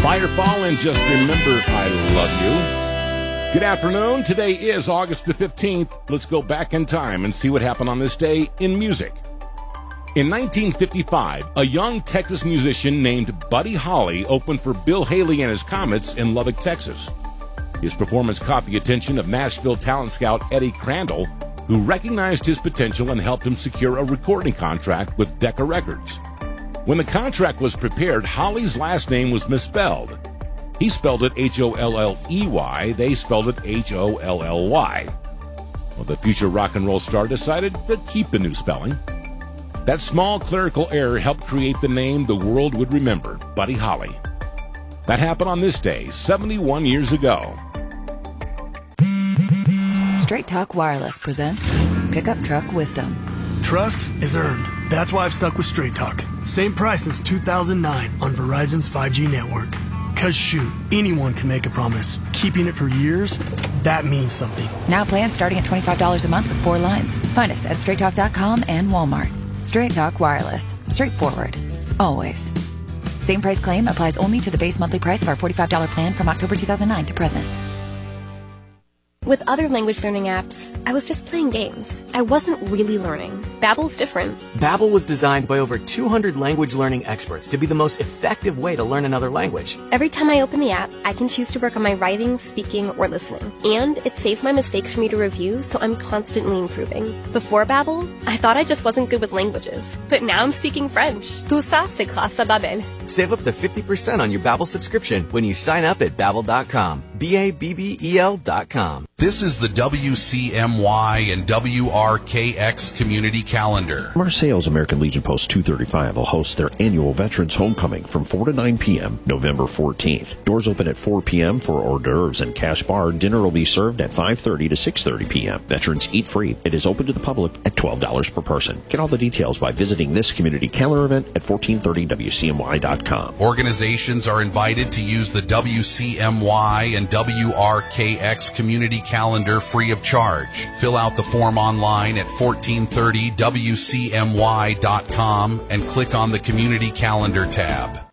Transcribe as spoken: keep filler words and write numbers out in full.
Firefall and Just Remember I Love You. Good afternoon. Today is August the fifteenth. Let's go back in time and see what happened on this day in music. In nineteen fifty-five, a young Texas musician named Buddy Holly opened for Bill Haley and his Comets in Lubbock, Texas. His performance caught the attention of Nashville talent scout Eddie Crandall, who recognized his potential and helped him secure a recording contract with Decca Records. When the contract was prepared, Holly's last name was misspelled. He spelled it H O L L E Y. They spelled it H O L L Y. Well, the future rock and roll star decided to keep the new spelling. That small clerical error helped create the name the world would remember, Buddy Holly. That happened on this day, seventy-one years ago. Straight Talk Wireless presents Pickup Truck Wisdom. Trust is earned. That's why I've stuck with Straight Talk. Same price since two thousand nine on Verizon's five G network. Cause shoot, anyone can make a promise. Keeping it for years, that means something. Now plans starting at twenty-five dollars a month with four lines. Find us at straight talk dot com and Walmart. Straight Talk Wireless. Straightforward. Always. Same price claim applies only to the base monthly price of our forty-five dollars plan from October two thousand nine to present. With other language learning apps, I was just playing games. I wasn't really learning. Babbel's different. Babbel was designed by over two hundred language learning experts to be the most effective way to learn another language. Every time I open the app, I can choose to work on my writing, speaking, or listening. And it saves my mistakes for me to review, so I'm constantly improving. Before Babbel, I thought I just wasn't good with languages. But now I'm speaking French. Tout ça, c'est grâce à Babbel. Save up to fifty percent on your Babbel subscription when you sign up at babbel dot com. B A B B E L dot com. This is the W C M Y and W R K X Community Calendar. Marseille's American Legion Post two thirty-five will host their annual Veterans Homecoming from four to nine p.m. November fourteenth. Doors open at four p.m. for hors d'oeuvres and cash bar. Dinner will be served at five thirty to six thirty p.m. Veterans eat free. It is open to the public at twelve dollars per person. Get all the details by visiting this community calendar event at fourteen thirty W C M Y dot com. Organizations are invited to use the W C M Y and W R K X Community Calendar free of charge. Fill out the form online at fourteen thirty W C M Y dot com and click on the Community Calendar tab.